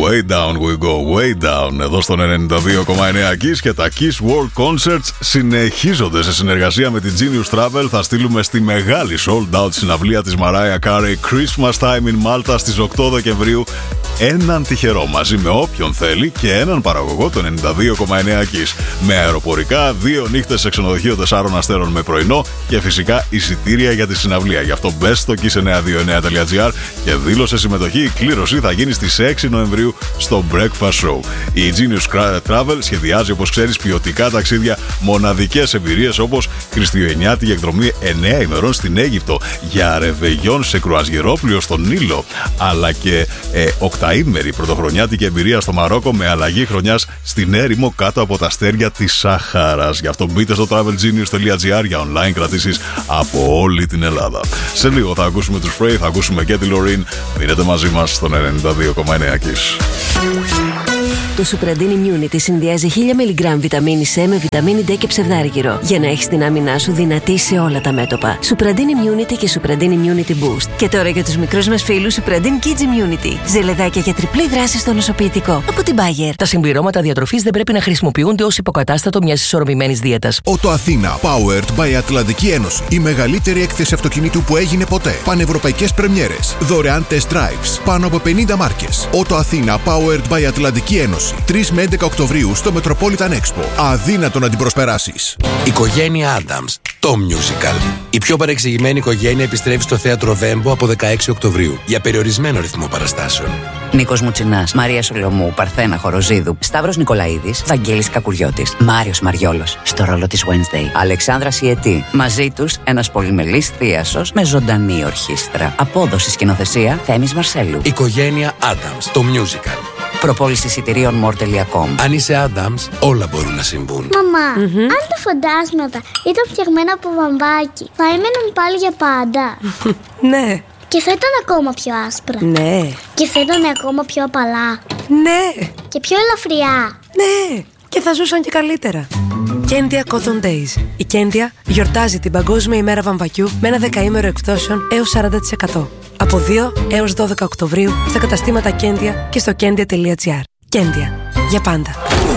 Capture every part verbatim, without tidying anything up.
Way down we go, way down. Εδώ στον ενενήντα δύο κόμμα εννέα Kiss, και τα Kiss World Concerts συνεχίζονται σε συνεργασία με την Genius Travel. Θα στείλουμε στη μεγάλη sold out συναυλία της Mariah Carey Christmas Time in Malta στις οκτώ Δεκεμβρίου έναν τυχερό μαζί με όποιον θέλει και έναν παραγωγό του ενενήντα δύο κόμμα εννέα Kiss. Με αεροπορικά, δύο νύχτες σε ξενοδοχείο τεσσάρων αστέρων με πρωινό και φυσικά εισιτήρια για τη συναυλία. Γι' αυτό μπες στο kiss εννιακόσια είκοσι εννέα τελεία τζι άρ και δήλωσε συμμετοχή. Η κλήρωση θα γίνει στις έξι Νοεμβρίου στο Breakfast Show. Η Genius Travel σχεδιάζει, όπως ξέρεις, ποιοτικά ταξίδια, μοναδικές εμπειρίες όπως χριστουγεννιάτικη εκδρομή εννέα ημερών στην Αίγυπτο, για ρεβεγιόν σε κρουαζιερόπλοιο στον Νείλο, αλλά και ε, οκταήμερη πρωτοχρονιάτικη εμπειρία στο Μαρόκο με αλλαγή χρονιάς στην έρημο κάτω από τα αστέρια της Σαχάρας. Γι' αυτό μπείτε στο travel genius τελεία τζι άρ για online κρατήσεις από όλη την Ελλάδα. Σε λίγο θα ακούσουμε τους Frey, θα ακούσουμε και τη Loreen. Μείνετε μαζί μας στον ενενήντα δύο κόμμα εννέα Kiss. Το Supradin Immunity συνδυάζει χίλια μιλιγκράμμ βιταμίνη C με βιταμίνη D και ψευδάργυρο για να έχεις την άμυνά σου δυνατή σε όλα τα μέτωπα. Supradin Immunity και Supradin Immunity Boost. Και τώρα για τους μικρούς μας φίλους Supradin Kids Immunity. Ζελεδάκια για τριπλή δράση στο νοσοποιητικό. Από την Bayer. Τα συμπληρώματα διατροφής δεν πρέπει να χρησιμοποιούνται ως υποκατάστατο μιας ισορροπημένης δίαιτας. Ότο Αθήνα, powered by Ατλαντική Ένωση. Η μεγαλύτερη έκθεση αυτοκινήτου που έγινε ποτέ. Πανευρωπαϊκές πρεμιέρες. Δωρεάν test drives. Πάνω από πενήντα μάρκες. Ότο Αθήνα, powered by Ατλαντική Ένωση. τρεις με έντεκα Οκτωβρίου στο Metropolitan Expo. Αδύνατο να την προσπεράσεις. Οικογένεια Adams, το musical. Η πιο παρεξηγημένη οικογένεια επιστρέφει στο θέατρο Βέμπο από δεκαέξι Οκτωβρίου για περιορισμένο ρυθμό παραστάσεων. Νίκος Μουτσινάς, Μαρία Σολομού, Παρθένα Χοροζίδου, Σταύρος Νικολαίδης, Βαγγέλης Κακουριώτης, Μάριος Μαριόλος στο ρόλο της Wednesday, Αλεξάνδρα Σιετή. Μαζί τους ένας πολυμελής θίασος με ζωντανή ορχήστρα. Απόδοση σκηνοθεσία Θέμης Μαρσέλου. Οικογένεια Adams, το musical. Προπόληση εισιτηρίων more τελεία com. Αν είσαι Adams, όλα μπορούν να συμβούν. Μαμά, mm-hmm. αν τα φαντάσματα ήταν φτιαγμένα από βαμβάκι, θα έμεναν πάλι για πάντα? Ναι. Και θα ήταν ακόμα πιο άσπρα? Ναι. Και θα ήταν ακόμα πιο απαλά? Ναι. Και πιο ελαφριά? Ναι. Και θα ζούσαν και καλύτερα. Κέντια Cotton Days. Η Κέντια γιορτάζει την Παγκόσμια ημέρα βαμβακιού με ένα δεκαήμερο εκπτώσεων έως σαράντα τοις εκατό. Από δύο έως δώδεκα Οκτωβρίου στα καταστήματα Κέντια και στο κέντια τελεία τζι άρ. Κέντια. Για πάντα.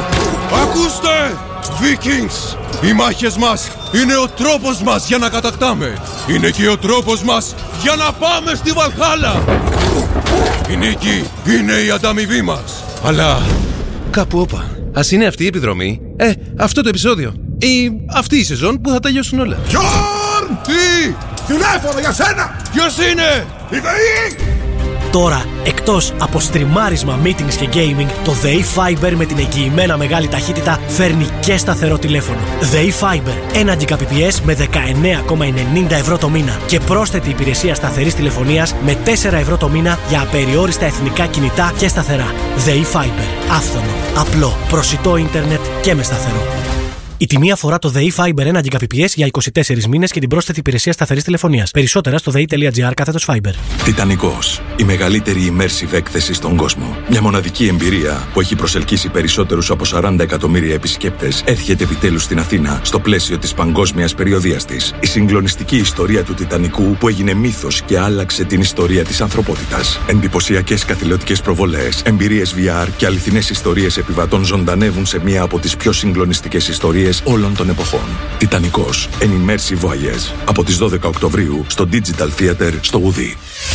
Ακούστε! Vikings! Οι μάχες μας είναι ο τρόπος μας για να κατακτάμε. Είναι και ο τρόπος μας για να πάμε στη Βαλχάλα. Η νίκη είναι η ανταμοιβή μας. Αλλά κάπου όπα. Ας είναι αυτή η επιδρομή, ε, αυτό το επεισόδιο ή αυτή η σεζόν που θα τελειώσουν όλα. Γιόρν! Τι! Τηλέφωνο για σένα! Ποιος είναι? Η ΔΕΗ! Τώρα, εκτός από στριμάρισμα, meetings και gaming, το ΔΕΗ Fiber με την εγγυημένα μεγάλη ταχύτητα φέρνει και σταθερό τηλέφωνο. ΔΕΗ Fiber, ένα Gbps με δεκαεννέα κόμμα ενενήντα ευρώ το μήνα και πρόσθετη υπηρεσία σταθερής τηλεφωνίας με τέσσερα ευρώ το μήνα για απεριόριστα εθνικά κινητά και σταθερά. ΔΕΗ Fiber, άφθονο, απλό, προσιτό ίντερνετ και με σταθερό. Η τιμή αφορά το ΔΕΗ Fiber ένα Gbps για είκοσι τέσσερις μήνες και την πρόσθετη υπηρεσία σταθερής τηλεφωνίας. Περισσότερα στο δε ι τελεία τζι άρ κάθετος Fiber. Τιτανικός. Η μεγαλύτερη immersive έκθεση στον κόσμο. Μια μοναδική εμπειρία που έχει προσελκύσει περισσότερους από σαράντα εκατομμύρια επισκέπτες έρχεται επιτέλους στην Αθήνα στο πλαίσιο της παγκόσμιας περιοδείας της. Η συγκλονιστική ιστορία του Τιτανικού που έγινε μύθος και άλλαξε την ιστορία της ανθρωπότητας. Εντυπωσιακές καθηλωτικές προβολές, εμπειρίες βι αρ και αληθινές ιστορίες επιβατών ζωντανεύουν σε μία από τις πιο συγκλονιστικές ιστορίες όλων των εποχών. Τιτανικός. An immersive voyage. Από τις δώδεκα Οκτωβρίου στο Digital Theater στο Ουδί.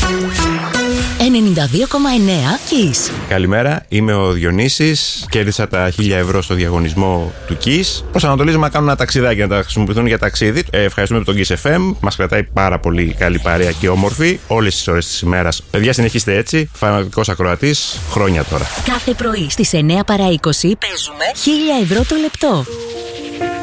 ενενήντα δύο κόμμα εννέα Kiss. Καλημέρα, είμαι ο Διονύσης. Κέρδισα τα χίλια ευρώ στο διαγωνισμό του Kiss. Προσανατολίζομαι να κάνουν ένα ταξιδάκι, να τα χρησιμοποιηθούν για ταξίδι. Ε, ευχαριστούμε τον Kiss εφ εμ. Μας κρατάει πάρα πολύ καλή παρέα και όμορφη όλες τις ώρες της ημέρας. Παιδιά, συνεχίστε έτσι. Φανατικός ακροατής χρόνια τώρα. Κάθε πρωί στις εννέα παρά είκοσι παίζουμε χίλια ευρώ το λεπτό.